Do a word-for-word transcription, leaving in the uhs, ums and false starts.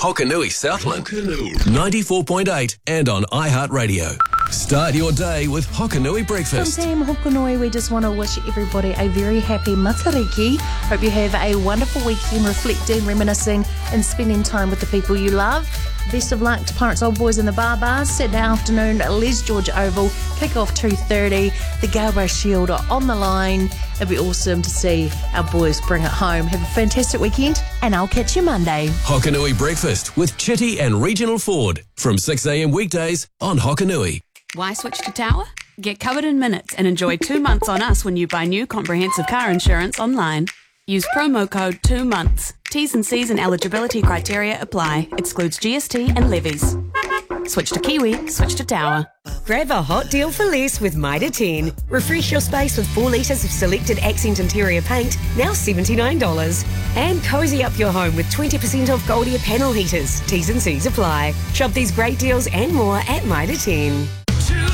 Hokanui Southland, ninety-four point eight and on iHeartRadio. Start your day with Hokanui Breakfast. From Team Hokanui, we just want to wish everybody a very happy Matariki. Hope you have a wonderful weekend reflecting, reminiscing and spending time with the people you love. Best of luck to Pirates Old Boys in the Bar Bars. Saturday afternoon, Les George Oval, kick off two thirty. The Galway Shield are on the line. It'd be awesome to see our boys bring it home. Have a fantastic weekend, and I'll catch you Monday. Hokanui Breakfast with Chitty and Regional Ford from six a.m. weekdays on Hokanui. Why switch to Tower? Get covered in minutes and enjoy two months on us when you buy new comprehensive car insurance online. Use promo code two months. T's and C's and eligibility criteria apply. Excludes G S T and levies. Switch to Kiwi, switch to Tower. Grab a hot deal for less with Mitre ten. Refresh your space with four litres of selected accent interior paint, now seventy-nine dollars. And cosy up your home with twenty percent off Goldie panel heaters. T's and C's apply. Shop these great deals and more at Mitre ten.